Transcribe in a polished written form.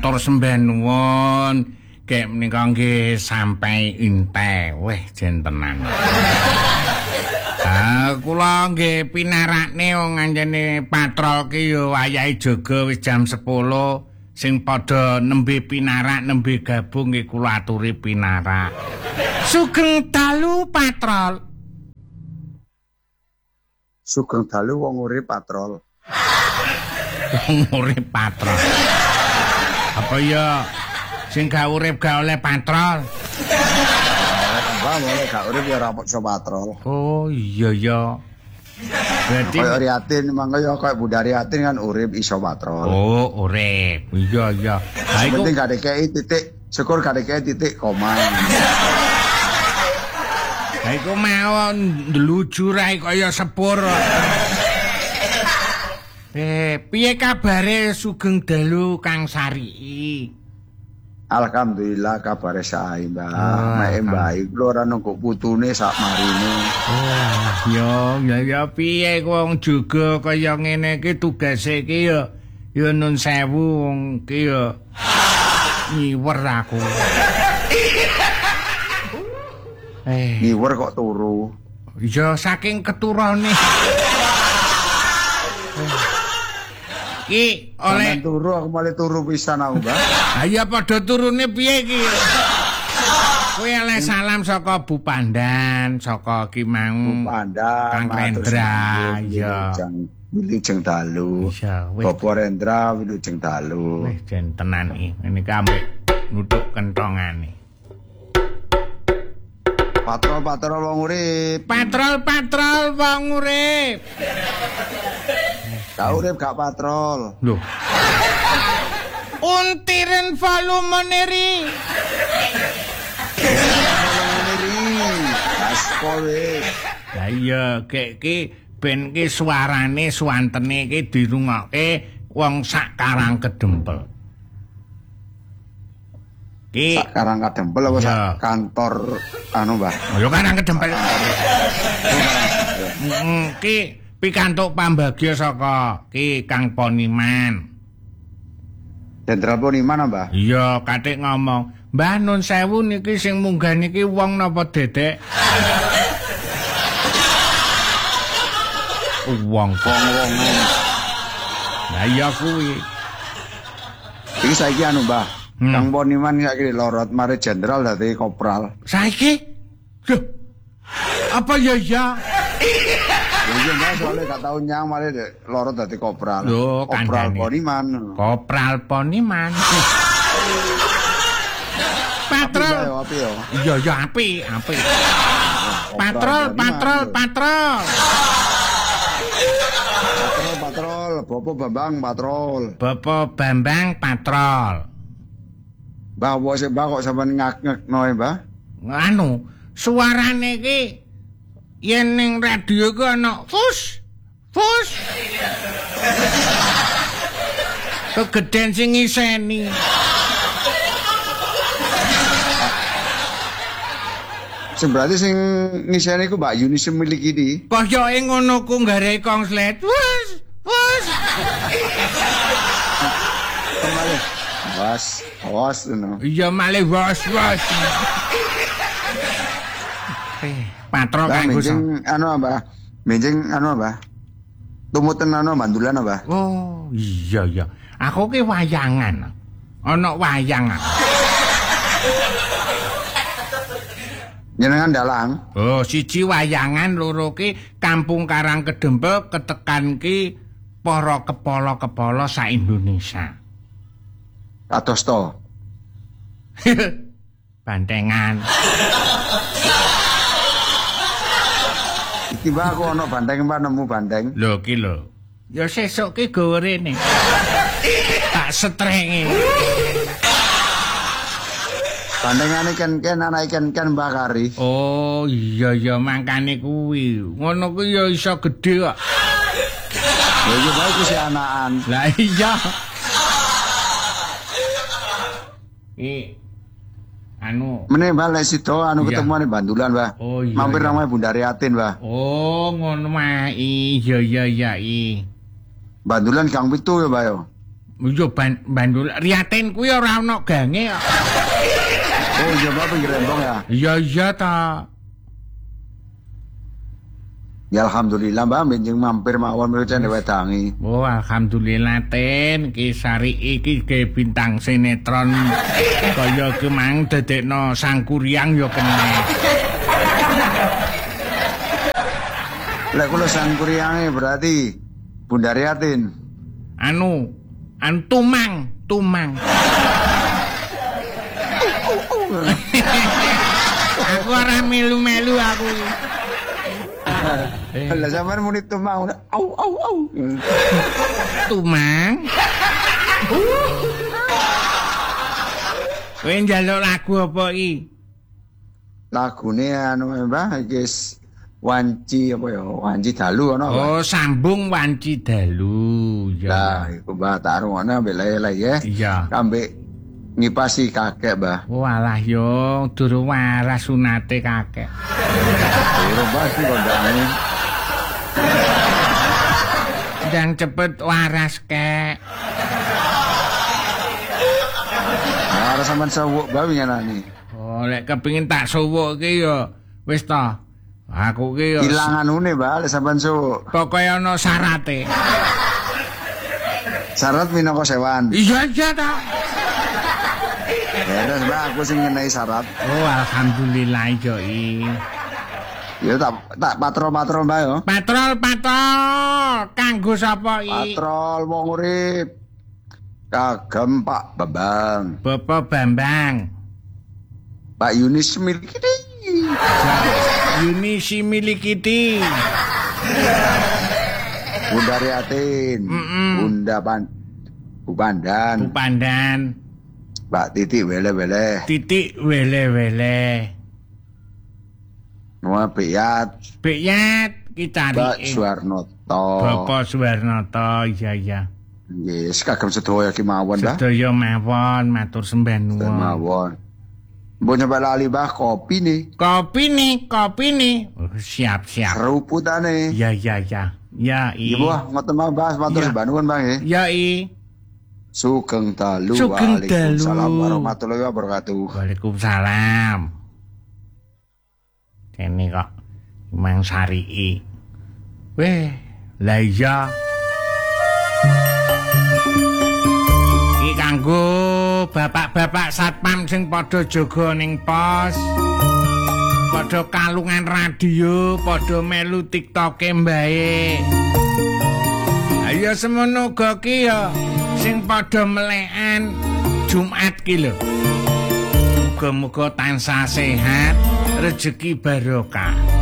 matur sembah nuwun. Kek menika nggih sampai entek. Weh, jentenan. Kula nggih pinarakne wong anjene patrol ki yo wayahe jaga wis jam 10. Sing padha nembe pinarak nembe gabung nggih kula aturi pinarak. Sugeng dalu patrol. Sugeng dalu wong urip patrol. Wong urip patrol. Apa ya sing gak urip gak oleh patrol? Wah, mulai gak urip ya ora iso patrol. Oh iya ya. Berarti kaya Riatin mangga ya kaya Bunda Riatin kan urip iso patrol. Oh, urip. Iya iya. Ha iku penting gak dikei titik, syukur gak dikei titik koma. Ha iku mau ndelujur ae kaya sepur. Piye kabare sugeng dalu Kang Sari? Alhamdulillah kabare sae, Mbah. Mek baik lho ora nunggu putune sak marine. Ya piye wong juga kaya ngene iki tugase iki ya nun sewu wong iki ya nyiwer aku. Nyiwer kok turu. Ya saking keturane. Ki oleh turu aku malah turu pisan aku, Mbah. Ayo padha turune piye iki? Kowe oleh salam saka Bu Pandan, saka Ki Mang. Bu Pandan, Kang Rendra, ya. Wilujeng dalu. Bapak Rendra wilujeng dalu. Wis jen tenan iki. Niki ambek nuthuk kentongane. Patrol wong urip. Patrol wong urip. Gak urip gak patrol. Loh. Untiren volumeneri. Lah iya kek ki ben ki suarane suwantene ki dirungokke wong sak Karang Kedempel. Ki sak Karang Kedempel apa sak kantor anu, Mbah? Ya Karang Kedempel. Ki pikantuk pambagya saka Ki Kang Poniman. Jenderal Poniman, Mbah? Iya, katik ngomong, Mbah Nun Sewu niki sing munggah niki wong napa dedek? Wong-wongan. Lah iya kuwi. Iki saiki anu, Mbah. Kang Poniman saiki lorot mari jenderal dadi kopral. Saiki? Loh. Apa ya ya? Iya, Mbah, soalnya gak tau nyang malah lorot dadi kopral. Loh, Kopral Poniman. Kopral Poniman. Patrol. Api ya. Iya, ya api. Patrol. Bapak Bambang patrol. Mbah, Mbah kok sampean ngak-ngekno e, Mbah? Anu, suarane iki yen ning radio ku ana fus. Kegeden sing ngiseni. Sing berarti sing ngiseni ku Mbak Yuni semilik iki. Kaya ngono ku gare konslet. Fus. Was ngono. Iya malih was. Patrol kanggo Menjing anu, Mbah. Tumuten anu bandulan, Mbah. Oh, iya. Aku ki wayangan. Ana wayangan. Jenengan dalang? Oh, siji wayangan, loro ki Kampung Karang Kedempel ketekan ki para kepala-kepala sa-Indonesia. Kados to. Bantengan. Iki Mbah aku ana banteng Mbah nemu banteng. Lho ki lho. Ya sesuk ki gawe rene. Tak setrenge. Bantengane ken anak ken Mbah Kari. Oh, iya mangkane kuwi. Ngono kuwi ya iso gedhe kok. Lha iki bae ku si anakan. Lah iya. Anu meneh Mbah lek sida anu ketemuane bandulan, Mbah. Oh, iya, mampir nang Bunda Riatin, Mbah. Oh, ngono mah. Iya. Bandulan Gang 7 ya, Mbah yo. Yo bandul Riyatin kuwi ora ana gange kok. Oh, iya Mbak pinggir rembong ya? Iya ta. Ya alhamdulillah Mbak benjing mampir mawon mrene wedangi. Oh, alhamdulillah Tin, ki Sari iki ge bintang sinetron kaya ki mang dadekno Sang Kuryang ya kena. Lek kula Sang Kuryange berarti Bunda Riyatin. Anu tumang. Aku ora melu-melu aku. Lah sampean muni tumang, au. Tumang. Kowe njaluk lagu apa iki? Lagune anu Mbah iki Wanci apa ya? Wanci dalu ana. Oh, sambung Wanci dalu. Ya. Lah iku Mbah tak rungokne ambek lele ya. Iya. Ambek ngipasi kakek Mbah. Walah yo durung waras sunate kakek. Durung pasti kondane. Ndang cepet waras kek. Ora sampean sewuk Mbah winginane. Oh, lek kepengin tak suwuk iki yo wis ta. Aku ki yo Ilang anune Mbah lek sampean sewuk. pokoke ana syarate. Syarat minangka sewan. Iya ta. Terus Mbah aku sing ngenai syarat. Oh, alhamdulillah yo i. Ya tak patrol Mbah yo. Patrol. Kanggo sapa iki? Patrol wong urip. Kagem Pak Bambang. Bapak Bambang. Pak Yunis Milikiti. Yuni si milikiti. Bunda Riyatin. Bunda Bupandan. Mbak Titik wele-wele. Titik wele-wele. Noah Beyat. Kita Mbak Suwarnoto. Bapak Suwarnoto, iya. Yes, kagem sedaya ki mawon Mbah. Sedaya mawon, matur sembah nuwun. Mawon. Mbok nyoba lali Mbah kopi nih. Kopi nih. Oh, siap. Seruputane. Ya. Ya, Iya Mbah, ngoten Mbah, matur sembah nuwun Mbah nggih. Ya, Sugeng dalu. Sugeng dalu. Waalaikumsalam warahmatullahi wabarakatuh. Waalaikumsalam. Kene kok Mang Sari. Weh, lah iya. Iki kanggo bapak-bapak satpam sing padha jaga ning pos. Padha kalungan radio, padha melu TikTok-e mbae. Ayo semono uga ki ya sing padha melekan Jumat ki lho. Muga-muga tansah sehat, rezeki barokah.